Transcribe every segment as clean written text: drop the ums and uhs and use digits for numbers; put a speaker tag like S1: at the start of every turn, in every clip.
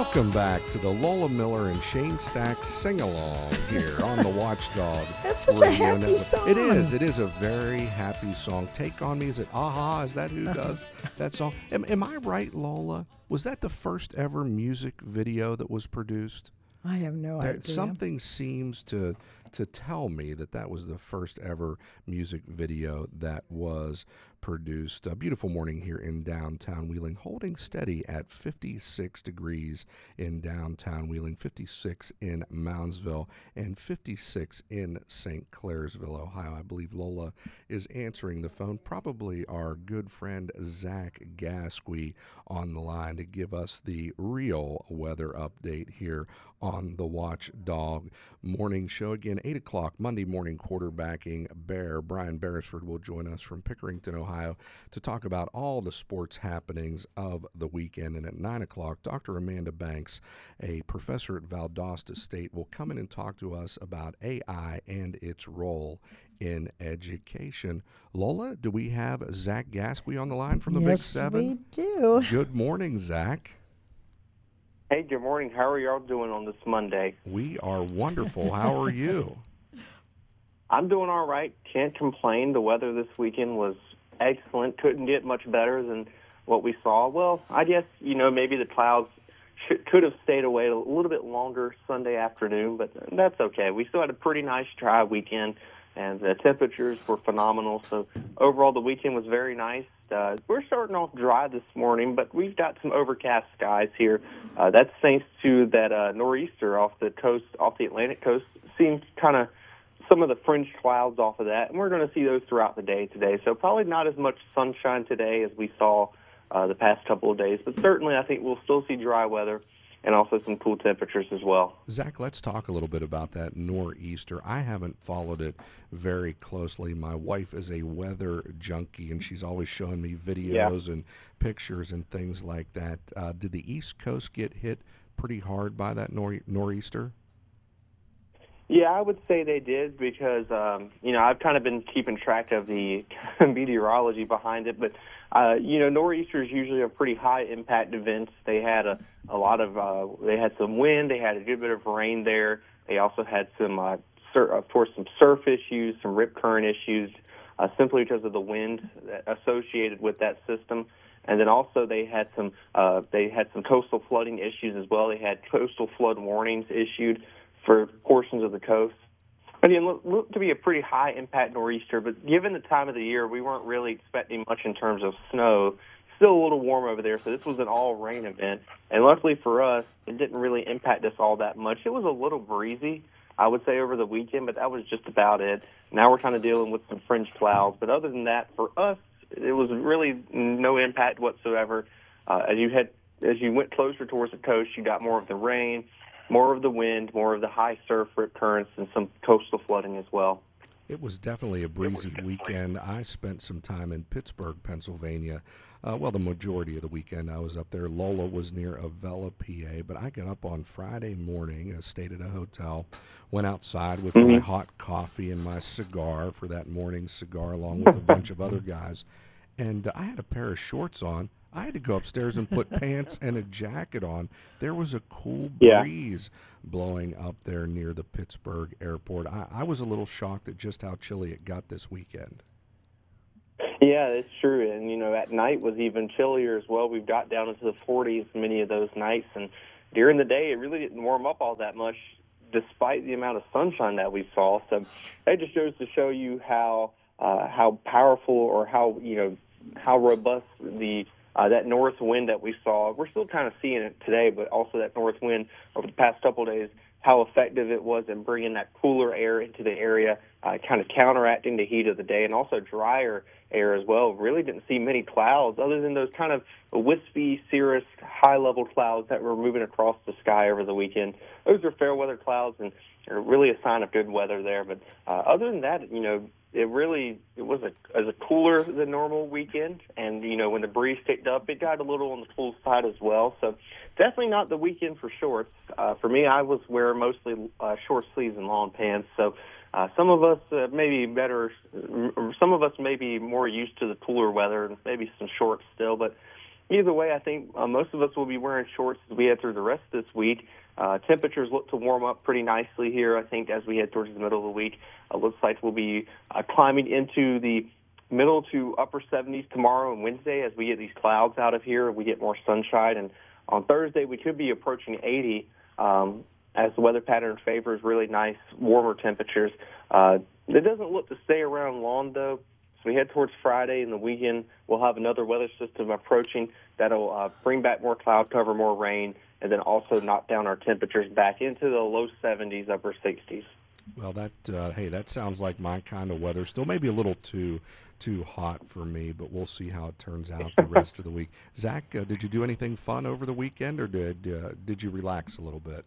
S1: Welcome back to the Lola Miller and Shane Stack sing-along here on the Watchdog
S2: That's such
S1: Radio
S2: a happy
S1: Network.
S2: song.
S1: It is. It is a very happy song. Take On Me, is it Aha? Is that who does that song? Am I right, Lola? Was that the first ever music video that was produced?
S2: I have no idea.
S1: Something seems to tell me that was the first ever music video that was produced. A beautiful morning here in downtown Wheeling, holding steady at 56 degrees in downtown Wheeling, 56 in Moundsville, and 56 in St. Clairsville, Ohio. I believe Lola is answering the phone, probably our good friend Zach Gasque on the line to give us the real weather update here on the Watchdog Morning Show. Again, 8 o'clock, Monday morning quarterbacking Brian Beresford will join us from Pickerington, Ohio, to talk about all the sports happenings of the weekend. And at 9 o'clock, Dr. Amanda Banks, a professor at Valdosta State, will come in and talk to us about AI and its role in education. Lola, do we have Zach Gasque on the line from the Big Seven?
S2: Yes, we do.
S1: Good morning, Zach.
S3: Hey, good morning. How are y'all doing on this Monday?
S1: We are wonderful. How are you?
S3: I'm doing all right. Can't complain. The weather this weekend was excellent. Couldn't get much better than what we saw. Well, I guess, maybe the clouds could have stayed away a little bit longer Sunday afternoon, but that's okay. We still had a pretty nice dry weekend, and the temperatures were phenomenal. So overall, the weekend was very nice. We're starting off dry this morning, but we've got some overcast skies here. That's thanks to that nor'easter off the coast, off the Atlantic coast. Seems kind of some of the fringe clouds off of that, and we're going to see those throughout the day today. So probably not as much sunshine today as we saw the past couple of days, but certainly I think we'll still see dry weather and also some cool temperatures as well.
S1: Zach, let's talk a little bit about that nor'easter. I haven't followed it very closely. My wife is a weather junkie, and she's always showing me videos and pictures and things like that. Did the East Coast get hit pretty hard by that nor'easter?
S3: Yeah, I would say they did because, I've kind of been keeping track of the meteorology behind it, but nor'easters usually are pretty high impact events. They had a lot of they had some wind, they had a good bit of rain there. They also had some of course some surf issues, some rip current issues, simply because of the wind associated with that system. And then also they had some coastal flooding issues as well. They had coastal flood warnings issued for portions of the coast. Again, looked to be a pretty high-impact nor'easter, but given the time of the year, we weren't really expecting much in terms of snow. Still a little warm over there, so this was an all-rain event. And luckily for us, it didn't really impact us all that much. It was a little breezy, I would say, over the weekend, but that was just about it. Now we're kind of dealing with some fringe clouds. But other than that, for us, it was really no impact whatsoever. As you went closer towards the coast, you got more of the rain, more of the wind, more of the high surf rip currents, and some coastal flooding as well.
S1: It was definitely a breezy weekend. I spent some time in Pittsburgh, Pennsylvania. The majority of the weekend I was up there. Lola was near Avella, PA, but I got up on Friday morning, stayed at a hotel, went outside with my hot coffee and my cigar for that morning cigar, along with a bunch of other guys, and I had a pair of shorts on. I had to go upstairs and put pants and a jacket on. There was a cool breeze blowing up there near the Pittsburgh airport. I was a little shocked at just how chilly it got this weekend.
S3: Yeah, it's true. And, at night was even chillier as well. We've got down into the 40s many of those nights. And during the day, it really didn't warm up all that much, despite the amount of sunshine that we saw. So that just goes to show you how powerful or how robust that north wind that we saw. We're still kind of seeing it today, but also that north wind over the past couple of days, how effective it was in bringing that cooler air into the area, kind of counteracting the heat of the day, and also drier air as well. Really didn't see many clouds other than those kind of wispy, cirrus, high-level clouds that were moving across the sky over the weekend. Those are fair weather clouds and are really a sign of good weather there. But other than that, it was a cooler than normal weekend, and when the breeze picked up, it got a little on the cool side as well. So definitely not the weekend for shorts. For me, I was wearing mostly short sleeves and long pants. So some of us may be more used to the cooler weather and maybe some shorts still. But either way, I think most of us will be wearing shorts as we head through the rest of this week. Temperatures look to warm up pretty nicely here, I think, as we head towards the middle of the week. Looks like we'll be climbing into the middle to upper 70s tomorrow and Wednesday as we get these clouds out of here. We get more sunshine. And on Thursday, we could be approaching 80 as the weather pattern favors really nice, warmer temperatures. It doesn't look to stay around long, though. So we head towards Friday and the weekend. We'll have another weather system approaching that'll bring back more cloud cover, more rain, and then also knock down our temperatures back into the low 70s, upper 60s.
S1: Well, that sounds like my kind of weather. Still maybe a little too hot for me, but we'll see how it turns out the rest of the week. Zach, did you do anything fun over the weekend, or did you relax a little bit?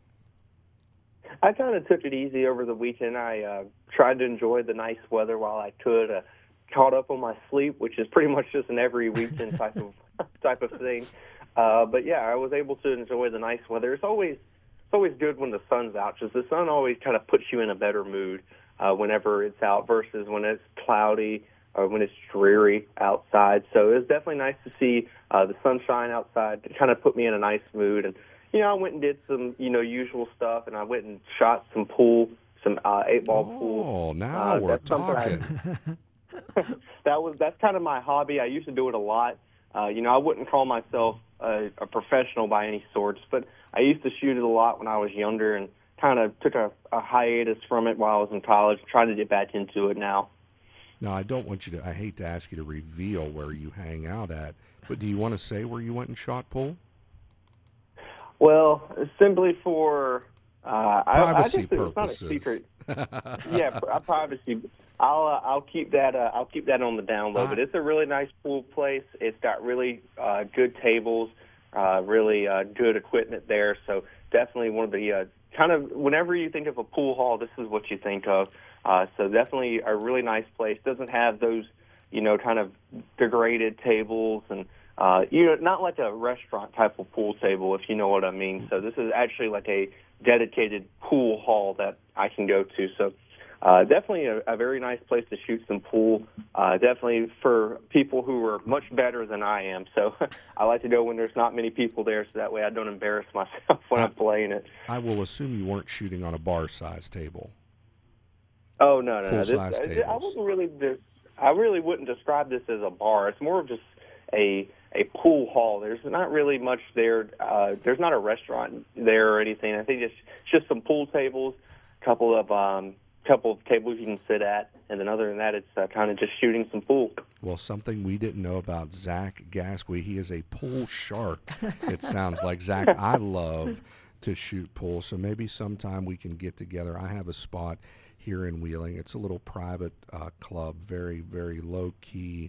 S3: I kind of took it easy over the weekend. I tried to enjoy the nice weather while I could. Caught up on my sleep, which is pretty much just an every weekend type of thing. But yeah, I was able to enjoy the nice weather. It's always good when the sun's out, because the sun always kind of puts you in a better mood whenever it's out versus when it's cloudy or when it's dreary outside. So it was definitely nice to see the sunshine outside. It kind of put me in a nice mood. And I went and did some usual stuff, and I went and shot some pool, some 8-ball pool.
S1: Oh, now we're talking.
S3: That's kind of my hobby. I used to do it a lot. I wouldn't call myself a professional by any sorts, but I used to shoot it a lot when I was younger and kind of took a hiatus from it while I was in college, trying to get back into it now.
S1: Now, I hate to ask you to reveal where you hang out at, but do you want to say where you went and shot pool?
S3: Well, simply for
S1: privacy purposes.
S3: It's not a secret. Yeah, privacy. I'll keep that on the down low. But it's a really nice pool place. It's got really good tables, really good equipment there. So definitely one of the kind of whenever you think of a pool hall, this is what you think of. So definitely a really nice place. Doesn't have those kind of degraded tables and not like a restaurant type of pool table, if you know what I mean. So this is actually like a dedicated pool hall that I can go to. So definitely a very nice place to shoot some pool. Definitely for people who are much better than I am. So I like to go when there's not many people there, so that way I don't embarrass myself when I'm playing it.
S1: I will assume you weren't shooting on a bar-sized table.
S3: Oh, no.
S1: Full-size tables.
S3: I really wouldn't describe this as a bar. It's more of just a pool hall. There's not really much there. There's not a restaurant there or anything. I think it's just some pool tables, couple of tables you can sit at, and then other than that, it's kind of just shooting some pool.
S1: Well, something we didn't know about Zach Gasquet, he is a pool shark. It sounds like. Zach, I love to shoot pool, so maybe sometime we can get together. I have a spot here in Wheeling. It's a little private club, very, very low-key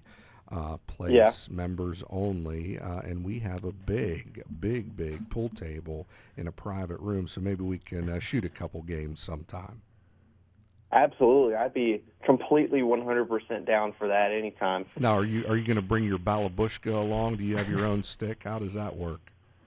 S1: place, members only, and we have a big pool table in a private room, so maybe we can shoot a couple games sometime.
S3: Absolutely. I'd be completely 100% down for that anytime.
S1: Now, are you going to bring your Balabushka along? Do you have your own stick? How does that work?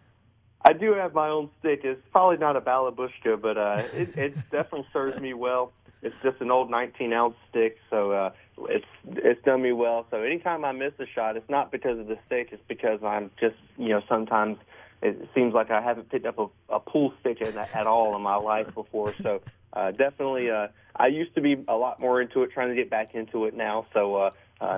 S3: I do have my own stick. It's probably not a Balabushka, but it definitely serves me well. It's just an old 19-ounce stick, so it's done me well. So anytime I miss a shot, it's not because of the stick. It's because I'm just, sometimes it seems like I haven't picked up a pool stick at all in my life before. So definitely, I used to be a lot more into it, trying to get back into it now. So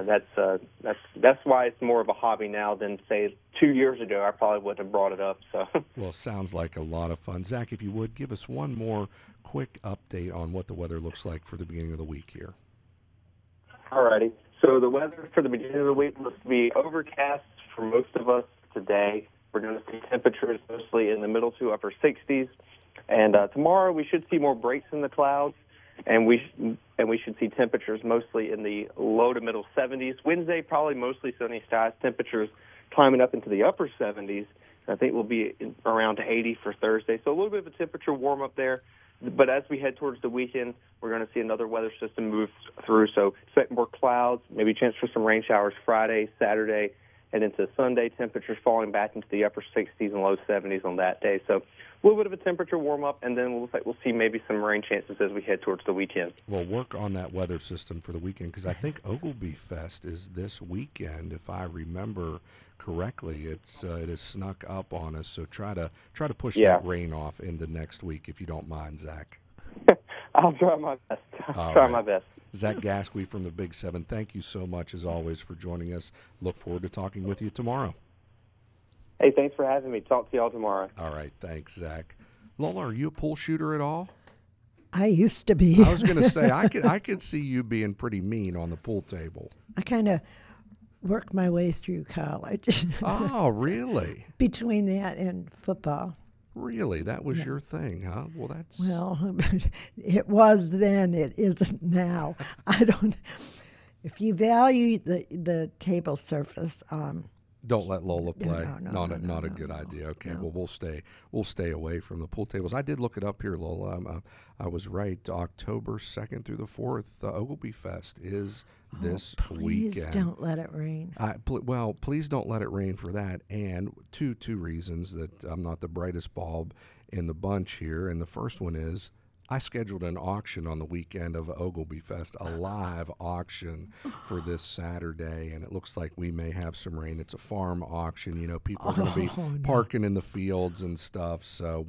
S3: that's why it's more of a hobby now than, say, 2 years ago. I probably wouldn't have brought it up. So.
S1: Well, sounds like a lot of fun. Zach, if you would, give us one more quick update on what the weather looks like for the beginning of the week here.
S3: All righty. So the weather for the beginning of the week looks to be overcast for most of us today. We're going to see temperatures mostly in the middle to upper 60s. And tomorrow we should see more breaks in the clouds, and we should see temperatures mostly in the low to middle 70s. Wednesday, probably mostly sunny skies, temperatures climbing up into the upper 70s. I think we'll be around 80 for Thursday. So a little bit of a temperature warm up there. But as we head towards the weekend, we're going to see another weather system move through. So expect more clouds, maybe a chance for some rain showers Friday, Saturday, and into Sunday, temperatures falling back into the upper 60s and low 70s on that day. So a little bit of a temperature warm-up, and then we'll see maybe some rain chances as we head towards the weekend.
S1: Well, work on that weather system for the weekend, because I think Ogilvy Fest is this weekend, if I remember correctly. It has snuck up on us, so try to push that rain off into next week, if you don't mind, Zach.
S3: I'll try my best. My best.
S1: Zach Gasquet from the Big 7, thank you so much, as always, for joining us. Look forward to talking with you tomorrow.
S3: Hey, thanks for having me. Talk to y'all tomorrow.
S1: All right, thanks, Zach. Lola, are you a pool shooter at all?
S2: I used to be.
S1: I was going to say, I could see you being pretty mean on the pool table.
S2: I kind of worked my way through college.
S1: Oh, really?
S2: Between that and football.
S1: Really? That was your thing, huh? Well, that's...
S2: Well, it was then. It isn't now. I don't... If you value the table surface...
S1: Don't let Lola play.
S2: No,
S1: not a good idea. Okay, well, we'll stay away from the pool tables. I did look it up here, Lola. I was right. October 2nd through the 4th, Ogilvy Fest is this weekend.
S2: Please don't let it rain.
S1: Well, please don't let it rain for that. And two reasons that I'm not the brightest bulb in the bunch here. And the first one is, I scheduled an auction on the weekend of Ogilvy Fest, a live auction for this Saturday, and it looks like we may have some rain. It's a farm auction. You know, people are going to be parking in the fields and stuff, so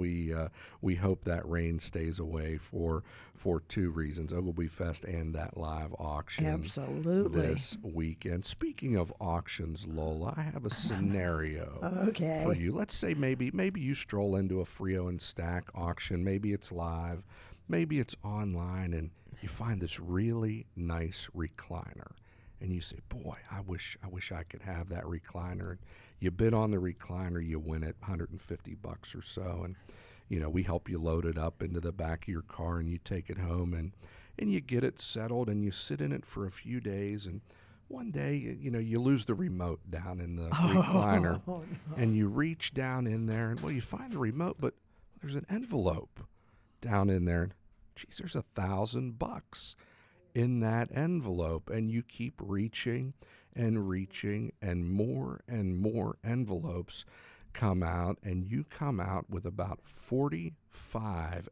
S1: we hope that rain stays away for two reasons, Ogilvy Fest and that live auction.
S2: Absolutely.
S1: This weekend. Speaking of auctions, Lola, I have a scenario for you. Let's say maybe you stroll into a Frio and Stack auction. Maybe it's live. Maybe it's online, and you find this really nice recliner, and you say, boy, I wish I could have that recliner. And you bid on the recliner, you win it $150 or so, and you know, we help you load it up into the back of your car, and you take it home, and you get it settled, and you sit in it for a few days, and one day, you know, you lose the remote down in the recliner, and you reach down in there, and, well, you find the remote, but there's an envelope down in there. Geez, there's $1,000 in that envelope, and you keep reaching and reaching, and more envelopes come out, and you come out with about 45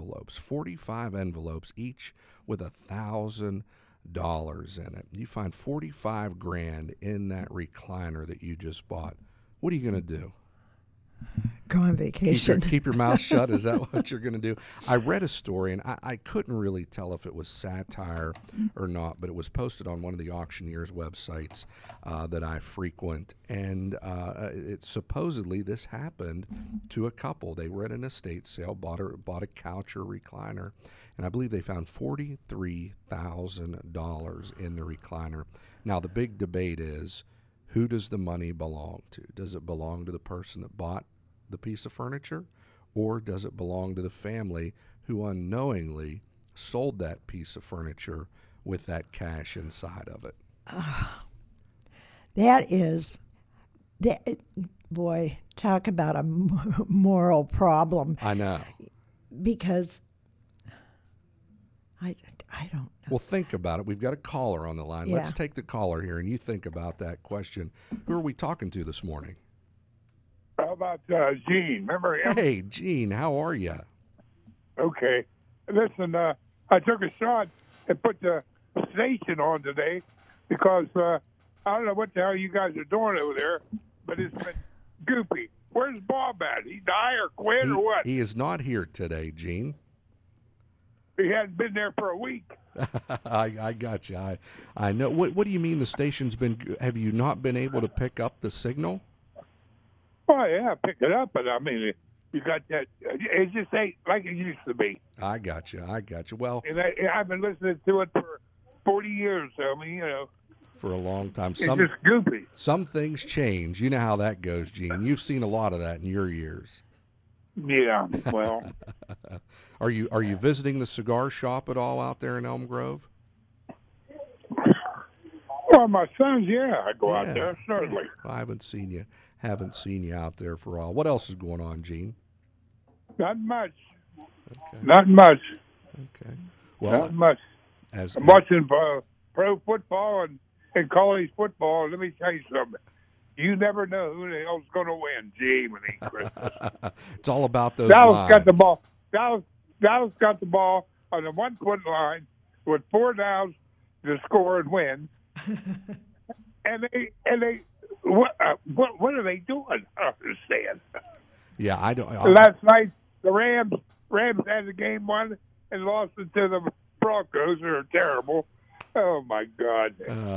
S1: envelopes, each with $1,000 in it. You find 45 grand in that recliner that you just bought. What are you going to do?
S2: Go on vacation.
S1: Keep your mouth shut. Is that what you're going to do? I read a story, and I couldn't really tell if it was satire or not, but it was posted on one of the auctioneers' websites that I frequent. And it supposedly this happened to a couple. They were at an estate sale, bought a couch or recliner, and I believe they found $43,000 in the recliner. Now, the big debate is, who does the money belong to? Does it belong to the person that bought the piece of furniture, or does it belong to the family who unknowingly sold that piece of furniture with that cash inside of it?
S2: Boy, talk about a moral problem.
S1: I know.
S2: Because I don't know.
S1: Well, think about it. We've got a caller on the line.
S2: Yeah.
S1: Let's take the caller here, and you think about that question. Who are we talking to this morning?
S4: How about Gene? Remember him?
S1: Hey, Gene, how are you?
S4: Okay. Listen, I took a shot and put the station on today because I don't know what the hell you guys are doing over there, but it's been goofy. Where's Bob at? He die or quit or what?
S1: He is not here today, Gene.
S4: He hadn't been there for a week.
S1: I got you. I know. What do you mean the station's been? Have you not been able to pick up the signal?
S4: Well, yeah, pick it up, but I mean, you got that. It just ain't like it used to be.
S1: I got you. Well,
S4: And I've been listening to it for 40 years. So, I mean, you know,
S1: for a long time.
S4: it's just goofy.
S1: Some things change. You know how that goes, Gene. You've seen a lot of that in your years.
S4: Yeah, well.
S1: Are you visiting the cigar shop at all out there in Elm Grove?
S4: Well, my sons, yeah, I go out there, certainly.
S1: I haven't seen you out there for a while. What else is going on, Gene?
S4: Not much.
S1: Okay.
S4: Not much.
S1: Okay. Well,
S4: Not much.
S1: as
S4: I'm watching pro football and college football. Let me tell you something. you never know who the hell's going to win. Jiminy Christmas.
S1: It's all about those
S4: Dallas
S1: lines.
S4: got the ball. Dallas got the ball on the 1 foot line with 4 downs to score and win. and they what are they doing? I don't understand.
S1: Yeah, I don't.
S4: Last night the Rams had the game won and lost it to the Broncos, who are terrible. Oh my God!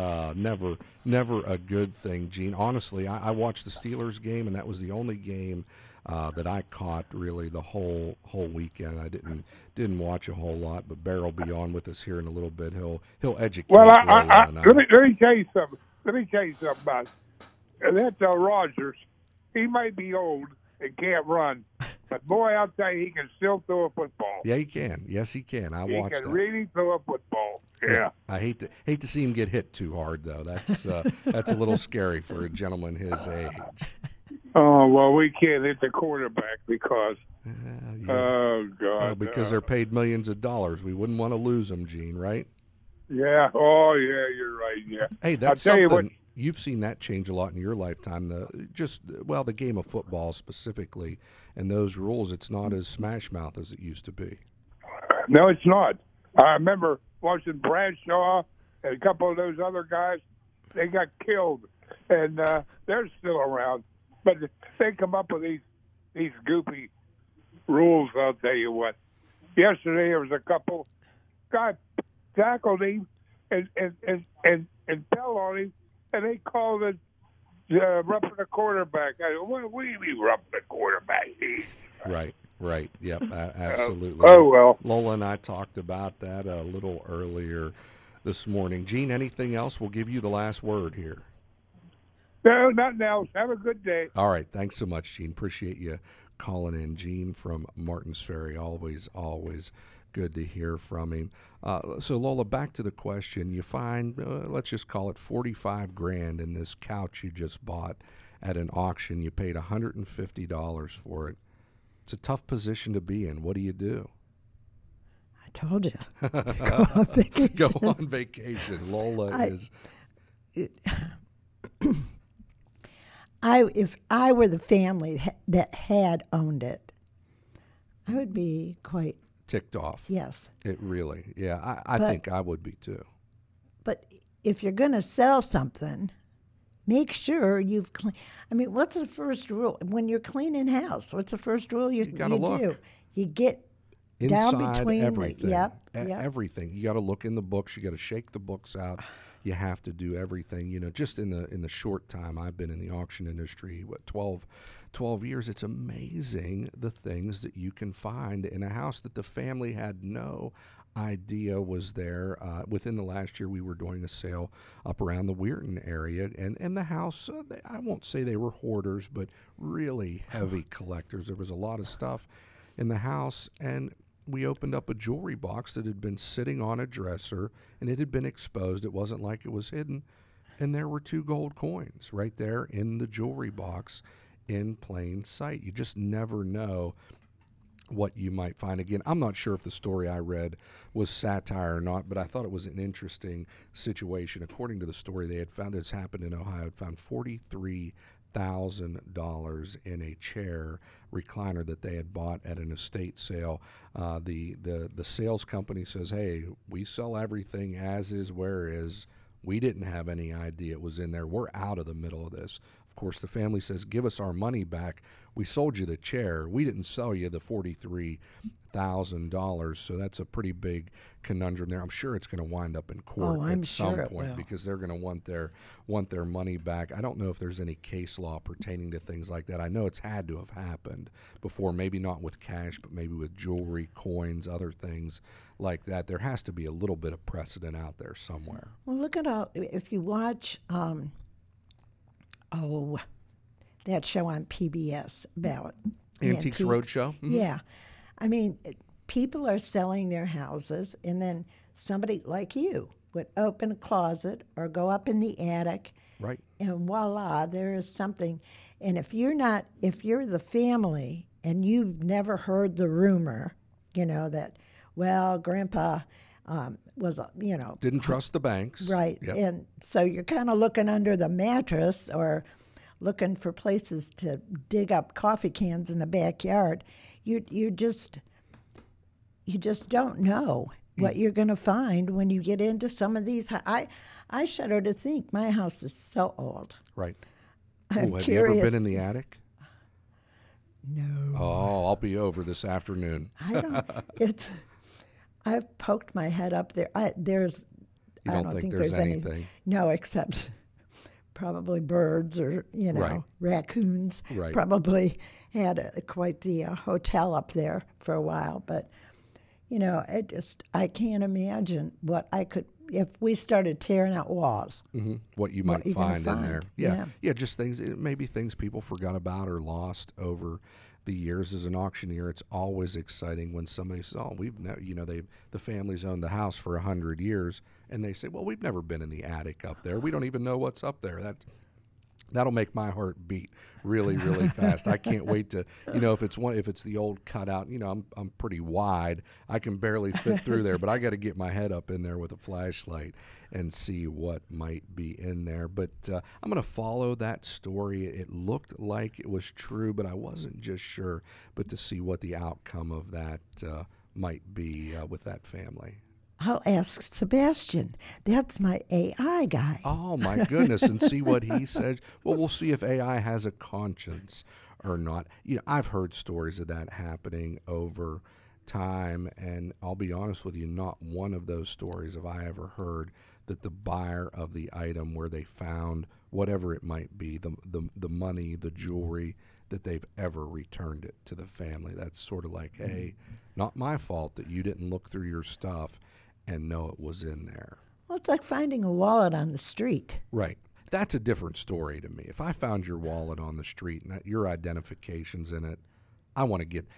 S1: Never a good thing, Gene. Honestly, I watched the Steelers game, and that was the only game that I caught really the whole weekend. I didn't watch a whole lot, but Bear will be on with us here in a little bit. He'll educate.
S4: Well,
S1: Lola and I.
S4: let me tell you something. Let me tell you something about that Rodgers. He might be old and can't run, but boy, I'll tell you, he can still throw a football.
S1: Yeah, he can. Yes, he can. I
S4: He
S1: watched
S4: can
S1: that.
S4: really throw a football. Yeah.
S1: I hate to see him get hit too hard, though. That's a little scary for a gentleman his age.
S4: Oh well, we can't hit the quarterback because.
S1: Yeah.
S4: Oh God!
S1: Well, because they're paid millions of dollars. We wouldn't want to lose them, Gene, right?
S4: Yeah. Oh yeah, you're right. Yeah.
S1: Hey, that's
S4: I'll tell
S1: something
S4: you what,
S1: you've seen that change a lot in your lifetime. The game of football specifically, and those rules. It's not as smash mouth as it used to be.
S4: no, it's not. I remember watching Bradshaw and a couple of those other guys. They got killed, and they're still around. But they come up with these goofy rules. I'll tell you what. Yesterday there was a couple guy tackled him and fell on him, and they called it roughing the quarterback. I go, what do you mean roughing the quarterback?
S1: Right. Yep. Absolutely.
S4: Oh well.
S1: Lola and I talked about that a little earlier this morning. Gene, anything else? We'll give you the last word here.
S4: No, nothing else. Have a good day.
S1: All right. Thanks so much, Gene. Appreciate you calling in. Gene from Martins Ferry. Always good to hear from him. So, Lola, back to the question. You find, let's just call it $45,000 in this couch you just bought at an auction. You paid $150 for it. It's a tough position to be in. What do you do?
S2: I told you. Go on vacation.
S1: Go on vacation. Lola is...
S2: If I were the family that had owned it, I would be quite
S1: ticked off.
S2: Yes.
S1: It really, yeah. I think I would be too.
S2: But if you're going to sell something, make sure you've cleaned. I mean, what's the first rule when you're cleaning house? What's the first rule you
S1: look.
S2: do? You get
S1: Inside
S2: down between
S1: everything.
S2: Yep.
S1: Everything. You got to look in the books. You got to shake the books out. You have to do everything. You know, just in the short time I've been in the auction industry, 12 years, it's amazing the things that you can find in a house that the family had no idea was there. Within the last year, we were doing a sale up around the Weirton area, and the house, I won't say they were hoarders, but really heavy collectors. There was a lot of stuff in the house, and we opened up a jewelry box that had been sitting on a dresser, and it had been exposed. It wasn't like it was hidden. And there were 2 gold coins right there in the jewelry box in plain sight. You just never know what you might find. Again, I'm not sure if the story I read was satire or not, but I thought it was an interesting situation. According to the story, they had found this happened in Ohio, had found $43,000 in a chair recliner that they had bought at an estate sale. The sales company says, hey, we sell everything as is, where is. We didn't have any idea it was in there. We're out of the middle of this. Of course, the family says, give us our money back. We sold you the chair. We didn't sell you the $43,000. So that's a pretty big conundrum there. I'm sure it's going to wind up in court at some point because they're going to want their money back. I don't know if there's any case law pertaining to things like that. I know it's had to have happened before, maybe not with cash, but maybe with jewelry, coins, other things like that. There has to be a little bit of precedent out there somewhere.
S2: Well, look at if you watch that show on PBS about
S1: Antiques Roadshow? Mm-hmm.
S2: Yeah. I mean, people are selling their houses, and then somebody like you would open a closet or go up in the attic.
S1: Right.
S2: And voila, there is something. And if you're the family and you've never heard the rumor, that, well, Grandpa was,
S1: didn't trust the banks.
S2: Right.
S1: Yep.
S2: And so you're kind of looking under the mattress or looking for places to dig up coffee cans in the backyard. You just don't know what you're going to find when you get into some of these. I shudder to think my house is so old.
S1: Right.
S2: I'm
S1: Have you ever
S2: curious.
S1: been in the attic?
S2: No.
S1: Oh, I'll be over this afternoon.
S2: I don't. I've poked my head up there. I don't think
S1: there's
S2: there's
S1: anything?
S2: No, except probably birds or
S1: Right.
S2: raccoons.
S1: Right.
S2: Probably had quite the hotel up there for a while, but I can't imagine what I could if we started tearing out walls.
S1: What you might
S2: you're gonna
S1: find in there.
S2: find.
S1: Yeah, just things, maybe things people forgot about or lost over the years. As an auctioneer, it's always exciting when somebody says, "Oh, the family's owned the house for 100 years," and they say, "Well, we've never been in the attic up there. We don't even know what's up there." That'll make my heart beat really, really fast. I can't wait to, if it's the old cutout, I'm pretty wide. I can barely fit through there, but I got to get my head up in there with a flashlight and see what might be in there. But I'm going to follow that story. It looked like it was true, but I wasn't just sure. But to see what the outcome of that might be with that family.
S2: I'll ask Sebastian. That's my AI guy.
S1: Oh, my goodness, and see what he says. Well, we'll see if AI has a conscience or not. I've heard stories of that happening over time, and I'll be honest with you, not one of those stories have I ever heard that the buyer of the item where they found whatever it might be, the money, the jewelry, that they've ever returned it to the family. That's sort of like, hey, not my fault that you didn't look through your stuff and know it was in there.
S2: Well, it's like finding a wallet on the street.
S1: Right. That's a different story to me. If I found your wallet on the street and your identification's in it, I want to get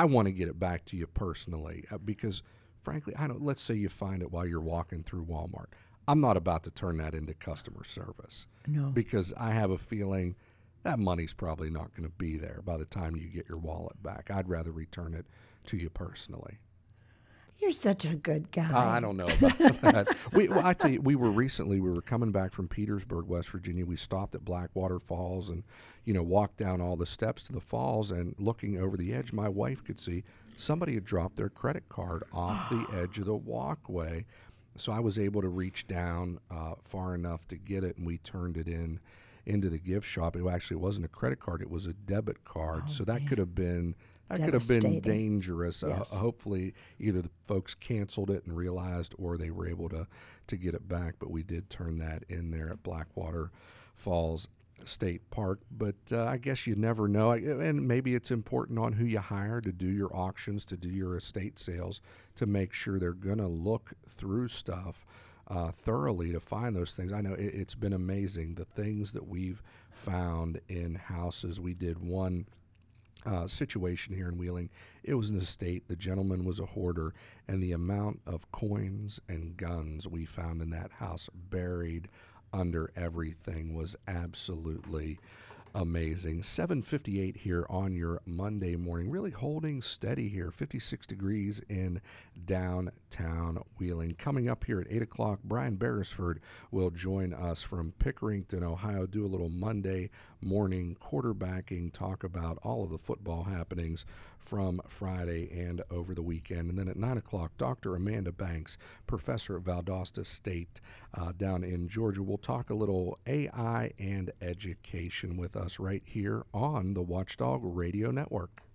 S1: it back to you personally because, frankly, let's say you find it while you're walking through Walmart. I'm not about to turn that into customer service.
S2: No.
S1: Because I have a feeling that money's probably not going to be there by the time you get your wallet back. I'd rather return it to you personally.
S2: You're such a good guy.
S1: I don't know about that. I tell you, we were coming back from Petersburg, West Virginia. We stopped at Blackwater Falls and, walked down all the steps to the falls, and looking over the edge, my wife could see somebody had dropped their credit card off the edge of the walkway. So I was able to reach down far enough to get it, and we turned it into the gift shop. It actually wasn't a credit card; it was a debit card. So that could have been dangerous.
S2: Yes.
S1: Hopefully, either the folks canceled it and realized, or they were able to get it back. But we did turn that in there at Blackwater Falls State Park. But I guess you never know. And maybe it's important on who you hire to do your auctions, to do your estate sales, to make sure they're going to look through stuff thoroughly to find those things. I know it's been amazing, the things that we've found in houses. We did one situation here in Wheeling. It was an estate. The gentleman was a hoarder, and the amount of coins and guns we found in that house buried under everything was absolutely amazing. 7:58 here on your Monday morning, really holding steady here, 56 degrees in downtown Wheeling. Coming up here at 8 o'clock, Brian Beresford will join us from Pickerington, Ohio, do a little Monday morning quarterbacking, talk about all of the football happenings from Friday and over the weekend. And then at 9 o'clock, Dr. Amanda Banks, professor at Valdosta State down in Georgia, will talk a little AI and education with us right here on the Watchdog Radio Network.